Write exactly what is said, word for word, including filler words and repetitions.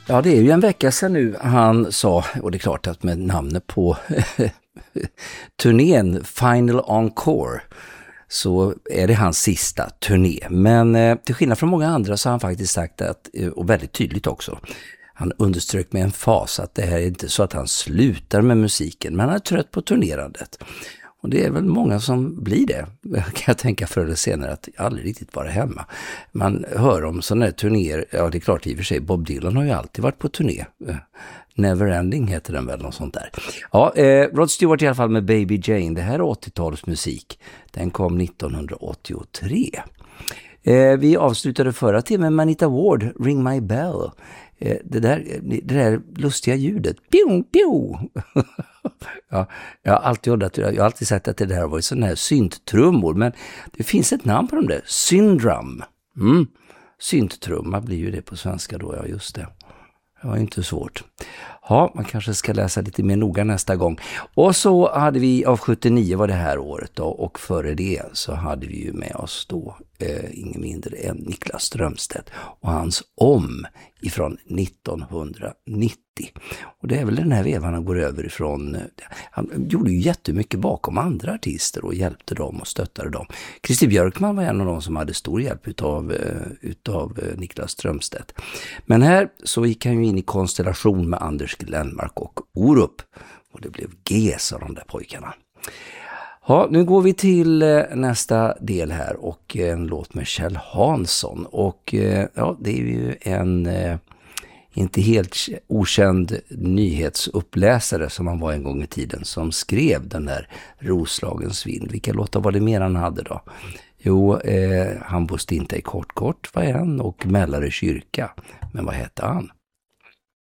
Ja, det är ju en vecka sedan nu han sa, och det är klart att med namnet på turnén Final Encore så är det hans sista turné. Men eh, till skillnad från många andra så har han faktiskt sagt att, och väldigt tydligt också, han underströk med en fas att det här är inte så att han slutar med musiken, men han är trött på turnerandet. Och det är väl många som blir det, kan jag tänka förr eller senare, att aldrig riktigt vara hemma. Man hör om sådana här turnéer, ja det är klart i och för sig, Bob Dylan har ju alltid varit på turné. Neverending heter den väl, något sånt där. Ja, eh, Rod Stewart i alla fall med Baby Jane, det här är åttiotalsmusik. Den kom nittonhundraåttiotre. Eh, vi avslutade förra timmen med Anita Ward, Ring My Bell. Eh, det, där, det där lustiga ljudet. Piu, piu. Ja, jag har alltid undrat, jag har alltid sagt att det där var sådana här synttrummor, men det finns ett namn på dem där. Syndrum. Mm. Synttrumma blir ju det på svenska då, ja just det. Det var inte svårt. Ja, man kanske ska läsa lite mer noga nästa gång. Och så hade vi, av sjuttionio var det här året då, och före det så hade vi ju med oss då eh, ingen mindre än Niklas Strömstedt och hans Om ifrån nittonhundranittio. Och det är väl den här vevan han går över ifrån. Han gjorde ju jättemycket bakom andra artister och hjälpte dem och stöttade dem. Christer Björkman var en av de som hade stor hjälp utav, utav Niklas Strömstedt. Men här så gick han ju in i konstellation med Anders Glenmark och Orup. Och det blev Ges av de där pojkarna. Ja, nu går vi till nästa del här och en låt med Kjell Hansson. Och ja, det är ju en inte helt okänd nyhetsuppläsare som han var en gång i tiden som skrev den där Roslagens vind. Vilka låtar var det mer han hade då? Jo, eh, han boste inte i kort kort var en och Mällare kyrka. Men vad hette han?